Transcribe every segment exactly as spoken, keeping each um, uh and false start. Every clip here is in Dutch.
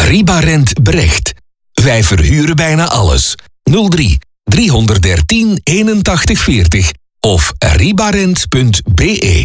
Ribarent Brecht. Wij verhuren bijna alles. nul drie driehonderddertien eenentachtig veertig of ribarent punt b e.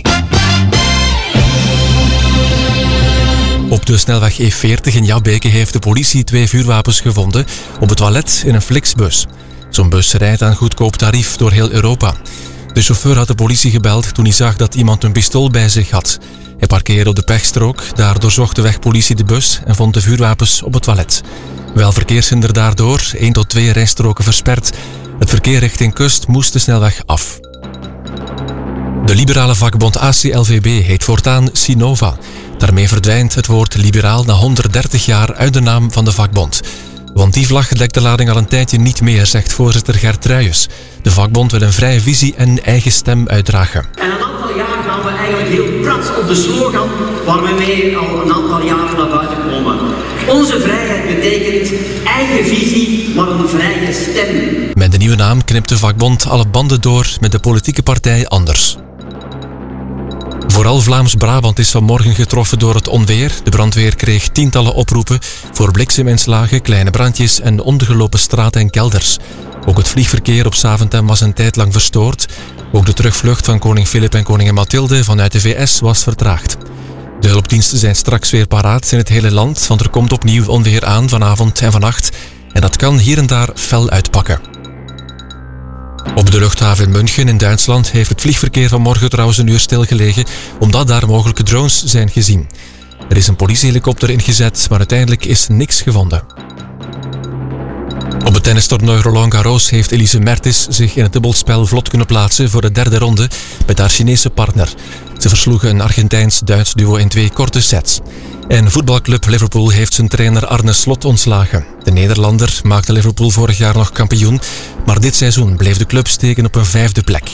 Op de snelweg E veertig in Jabbeke heeft de politie twee vuurwapens gevonden op het toilet in een Flixbus. Zo'n bus rijdt aan goedkoop tarief door heel Europa. De chauffeur had de politie gebeld toen hij zag dat iemand een pistool bij zich had. Hij parkeerde op de pechstrook, daar doorzocht de wegpolitie de bus en vond de vuurwapens op het toilet. Wel verkeershinder daardoor, één tot twee rijstroken versperd. Het verkeer richting kust moest de snelweg af. De liberale vakbond A C L V B heet voortaan Sinova. Daarmee verdwijnt het woord liberaal na honderddertig jaar uit de naam van de vakbond. Want die vlag dekt de lading al een tijdje niet meer, zegt voorzitter Gert Truijens. De vakbond wil een vrije visie en eigen stem uitdragen. En een aantal jaar gaan we eigenlijk heel prat op de slogan waar we mee al een aantal jaren naar buiten komen. Onze vrijheid betekent eigen visie, maar een vrije stem. Met de nieuwe naam knipt de vakbond alle banden door met de politieke partij Anders. Vooral Vlaams-Brabant is vanmorgen getroffen door het onweer. De brandweer kreeg tientallen oproepen voor blikseminslagen, kleine brandjes en ondergelopen straten en kelders. Ook het vliegverkeer op Zaventem was een tijd lang verstoord. Ook de terugvlucht van koning Filip en koningin Mathilde vanuit de V S was vertraagd. De hulpdiensten zijn straks weer paraat in het hele land, want er komt opnieuw onweer aan vanavond en vannacht. En dat kan hier en daar fel uitpakken. Op de luchthaven in München in Duitsland heeft het vliegverkeer vanmorgen trouwens een uur stilgelegen, omdat daar mogelijke drones zijn gezien. Er is een politiehelikopter ingezet, maar uiteindelijk is niks gevonden. Op het tennistoernooi Roland Garros heeft Elise Mertens zich in het dubbelspel vlot kunnen plaatsen voor de derde ronde met haar Chinese partner. Ze versloegen een Argentijns-Duits duo in twee korte sets. En voetbalclub Liverpool heeft zijn trainer Arne Slot ontslagen. De Nederlander maakte Liverpool vorig jaar nog kampioen, maar dit seizoen bleef de club steken op een vijfde plek.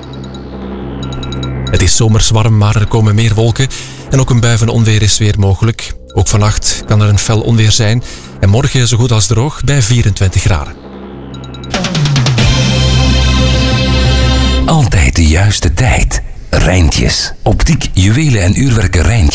Het is zomers warm, maar er komen meer wolken en ook een bui van onweer is weer mogelijk. Ook vannacht kan er een fel onweer zijn en morgen zo goed als droog bij vierentwintig graden. Altijd de juiste tijd. Rijntjes. Optiek, juwelen en uurwerken Rijntjes.